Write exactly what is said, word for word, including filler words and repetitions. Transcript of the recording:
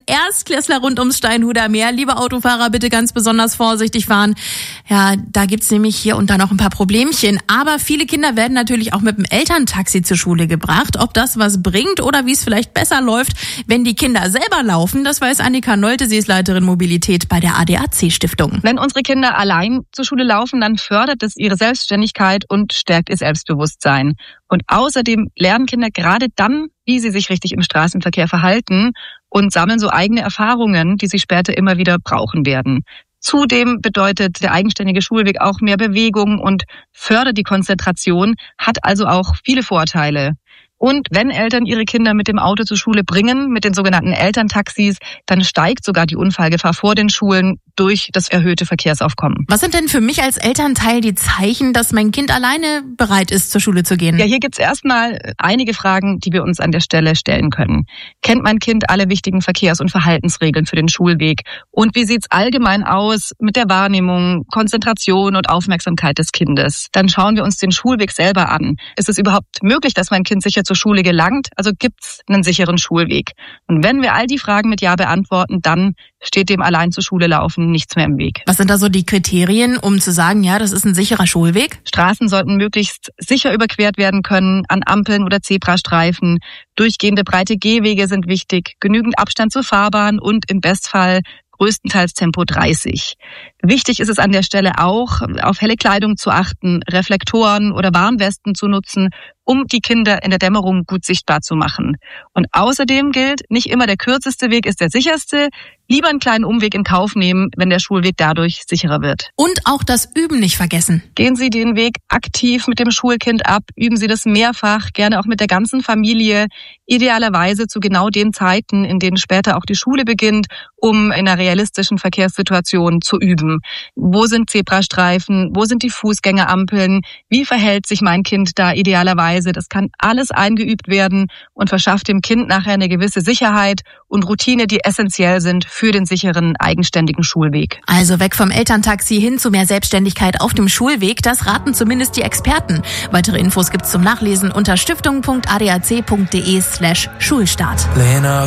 Erstklässler rund ums Steinhuder Meer. Liebe Autofahrer, bitte ganz besonders vorsichtig fahren. Ja, da gibt's nämlich hier und da noch ein paar Problemchen. Aber viele Kinder werden natürlich auch mit dem Elterntaxi zur Schule gebracht. Ob das was bringt oder wie es vielleicht besser läuft, wenn die Kinder selber laufen, das weiß Annika Nolte. Sie ist Leiterin Mobilität bei der A D A C-Stiftung. Wenn unsere Kinder allein zur Schule laufen, dann fördert es ihre Selbstständigkeit und stärkt ihr Selbstbewusstsein. Und außerdem lernen Kinder gerade dann, wie sie sich richtig im Straßenverkehr verhalten und sammeln so eigene Erfahrungen, die sie später immer wieder brauchen werden. Zudem bedeutet der eigenständige Schulweg auch mehr Bewegung und fördert die Konzentration, hat also auch viele Vorteile. Und wenn Eltern ihre Kinder mit dem Auto zur Schule bringen, mit den sogenannten Elterntaxis, dann steigt sogar die Unfallgefahr vor den Schulen durch das erhöhte Verkehrsaufkommen. Was sind denn für mich als Elternteil die Zeichen, dass mein Kind alleine bereit ist, zur Schule zu gehen? Ja, hier gibt's erstmal einige Fragen, die wir uns an der Stelle stellen können. Kennt mein Kind alle wichtigen Verkehrs- und Verhaltensregeln für den Schulweg? Und wie sieht's allgemein aus mit der Wahrnehmung, Konzentration und Aufmerksamkeit des Kindes? Dann schauen wir uns den Schulweg selber an. Ist es überhaupt möglich, dass mein Kind sicher zur Schule gelangt? Also gibt's einen sicheren Schulweg? Und wenn wir all die Fragen mit Ja beantworten, dann steht dem allein zur Schule laufen nichts mehr im Weg. Was sind da so die Kriterien, um zu sagen, ja, das ist ein sicherer Schulweg? Straßen sollten möglichst sicher überquert werden können, an Ampeln oder Zebrastreifen. Durchgehende breite Gehwege sind wichtig, genügend Abstand zur Fahrbahn und im Bestfall größtenteils Tempo dreißig. Wichtig ist es an der Stelle auch, auf helle Kleidung zu achten, Reflektoren oder Warnwesten zu nutzen, um die Kinder in der Dämmerung gut sichtbar zu machen. Und außerdem gilt, nicht immer der kürzeste Weg ist der sicherste. Lieber einen kleinen Umweg in Kauf nehmen, wenn der Schulweg dadurch sicherer wird. Und auch das Üben nicht vergessen. Gehen Sie den Weg aktiv mit dem Schulkind ab, üben Sie das mehrfach, gerne auch mit der ganzen Familie, idealerweise zu genau den Zeiten, in denen später auch die Schule beginnt, um in einer realistischen Verkehrssituation zu üben. Wo sind Zebrastreifen? Wo sind die Fußgängerampeln? Wie verhält sich mein Kind da idealerweise? Das kann alles eingeübt werden und verschafft dem Kind nachher eine gewisse Sicherheit und Routine, die essentiell sind für den sicheren, eigenständigen Schulweg. Also weg vom Elterntaxi hin zu mehr Selbstständigkeit auf dem Schulweg, das raten zumindest die Experten. Weitere Infos gibt's zum Nachlesen unter stiftung punkt a d a c punkt d e slash Schulstart. Lena